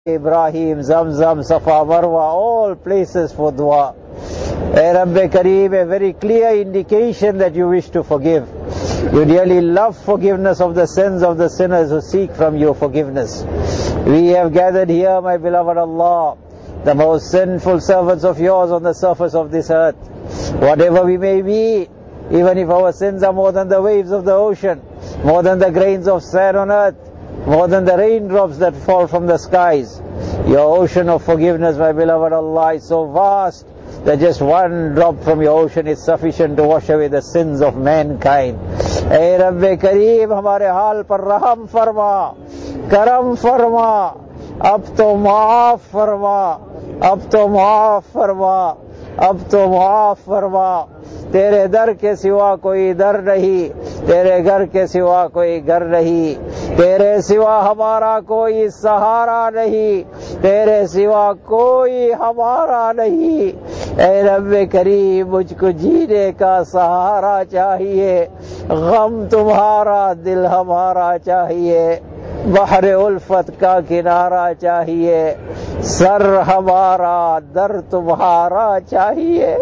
Ibrahim, Zamzam, Safa, Marwa, all places for dua. Rabbi Kareem, a very clear indication that you wish to forgive. You really love forgiveness of the sins of the sinners who seek from you forgiveness. We have gathered here, my beloved Allah, the most sinful servants of yours on the surface of this earth. Whatever we may be, even if our sins are more than the waves of the ocean, more than the grains of sand on earth, more than the raindrops that fall from the skies, your ocean of forgiveness, my beloved Allah, is so vast that just one drop from your ocean is sufficient to wash away the sins of mankind. Hey Rabbi Kareem, hamare haal par raham farma, karam farma, ab to maaf farma, ab to maaf farma, ab to maaf farma. तेरे दर के सिवा कोई दर नहीं, तेरे घर के सिवा कोई घर नहीं, तेरे सिवा हमारा कोई सहारा नहीं, तेरे सिवा कोई हमारा नहीं। ऐ रब्बे करीम, मुझको जीने का सहारा चाहिए, गम तुम्हारा दिल हमारा चाहिए, बहरे उल्फत का किनारा चाहिए, सर हमारा दर तुम्हारा चाहिए।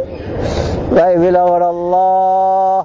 My beloved Allah,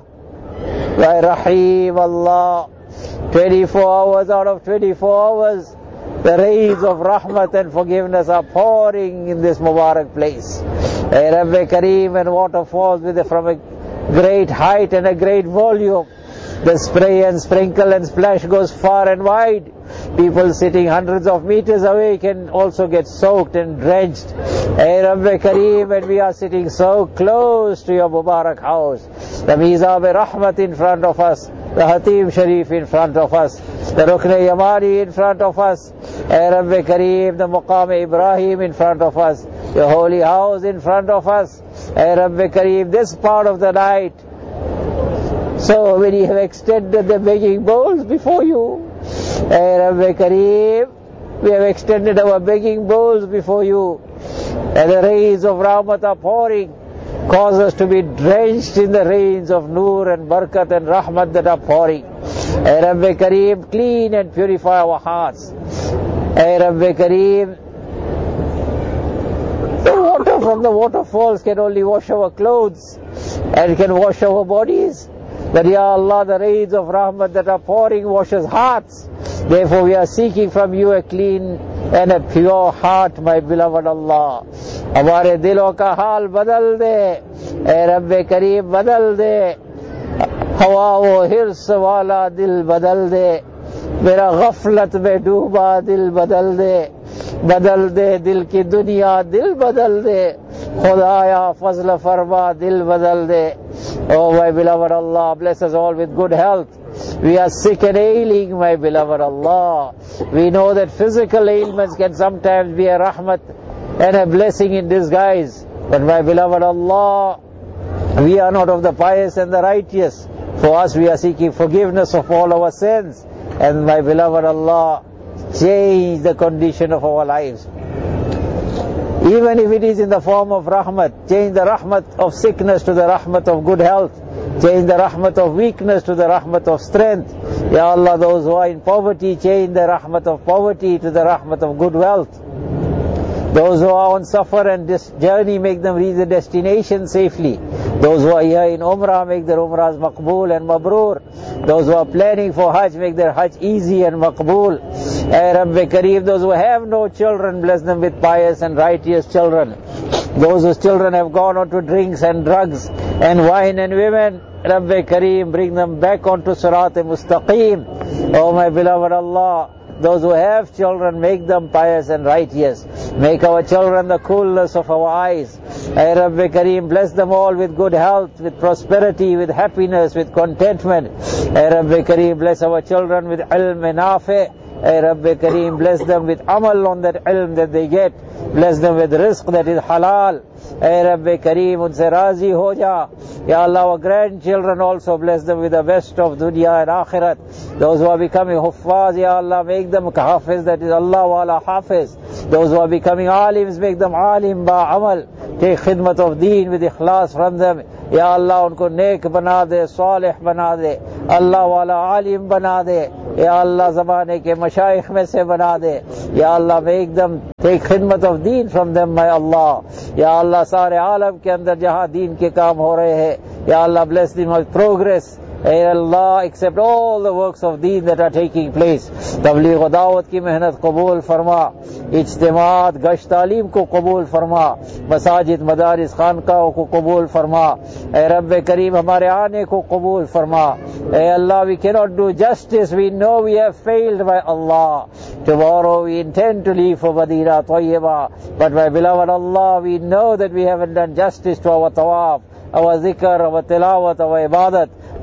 my Rahim Allah, 24 hours out of 24 hours, the rays of rahmat and forgiveness are pouring in this Mubarak place. A Rabbi Kareem, and water falls from a great height and a great volume. The spray and sprinkle and splash goes far and wide. People sitting hundreds of meters away can also get soaked and drenched. Hey Rabbi Kareem, and we are sitting so close to your Mubarak house. The Mizab-e-Rahmat in front of us, the Hatim Sharif in front of us, the Rukn-e-Yamani in front of us, Hey Rabbi Kareem, the Maqam-e-Ibrahim in front of us, your holy house in front of us. Hey Rabbi Kareem, this part of the night, so when you have extended the begging bowls before you, Hey Rabbi Kareem, we have extended our begging bowls before you, and the rays of rahmat are pouring. Cause us to be drenched in the rains of nur and barakat and rahmat that are pouring. Hey Rabbi Kareem, clean and purify our hearts. Hey Rabbi Kareem, the water from the waterfalls can only wash our clothes and can wash our bodies. But Ya Allah, the rays of rahmat that are pouring washes hearts. Therefore we are seeking from you a clean and a pure heart, my beloved Allah. हमारे दिलों का हाल बदल दे, ऐ रब्बे करीम बदल दे, हवा वो हिर्स वाला दिल बदल दे, मेरा गफलत में डूबा दिल बदल दे दिल की दुनिया दिल बदल दे, खुदाया फजल फरमा दिल बदल दे. Oh my beloved Allah, bless us all with good health. We are sick and ailing, my beloved Allah. We know that physical ailments can sometimes be a rahmat and a blessing in disguise. But my beloved Allah, we are not of the pious and the righteous. For us, we are seeking forgiveness of all our sins. And my beloved Allah, change the condition of our lives. Even if it is in the form of rahmat, change the rahmat of sickness to the rahmat of good health. Change the rahmat of weakness to the rahmat of strength. Ya Allah, those who are in poverty, change the rahmat of poverty to the rahmat of good wealth. Those who are on safar and this journey, make them reach the destination safely. Those who are here in Umrah, make their Umrahs maqbool and mabrur. Those who are planning for Hajj, make their Hajj easy and maqbool. Ay Rabbi Kareem, those who have no children, bless them with pious and righteous children. Those whose children have gone on to drinks and drugs and wine and women, Rabbi Kareem, bring them back onto Sirat-e-Mustaqim. Oh my beloved Allah, those who have children, make them pious and righteous. Make our children the coolness of our eyes. Ay Rabbi Kareem, bless them all with good health, with prosperity, with happiness, with contentment. Ay Rabbi Kareem, bless our children with ilm and nafi. Ay Rabbi Kareem, bless them with amal on that ilm that they get. Bless them with rizq that is halal. Ay Rabbi Kareem, unse razi ho ja. Ya Allah, our grandchildren also bless them with the best of dunya and akhirat. Those who are becoming huffaz, Ya Allah, make them hafiz, that is Allah wala hafiz. Those who are becoming alims, make them alim ba amal. Take khidmat of deen with ikhlas from them. Ya Allah, unko नेक बना दे, सालिह बना दे. अल्लाह वाला आलिम बना दे, या अल्लाह ज़माने के मशाइख में से बना दे, या अल्लाह में एकदम टेक खिदमत of Deen from them my अल्लाह। या अल्लाह सारे आलम के अंदर जहां दीन के काम हो रहे हैं, या अल्लाह bless them with progress. Hey Allah, accept all the works of deen that are taking place. तबलीग व दावत की मेहनत कबूल फरमा, इज्तिमात गश्त तालीम को कबूल फरमा, मसाजिद मदारिस खानकाहों को कबूल फरमा। ए रब्बे करीम हमारे आने को कबूल फरमा। ए Allah, we cannot do justice. We know we have failed by Allah. Tomorrow we intend to leave for Madina Tayyibah, but my beloved Allah, we know that we haven't done justice to our tawaf, our zikr, our tilawat, our ibadat.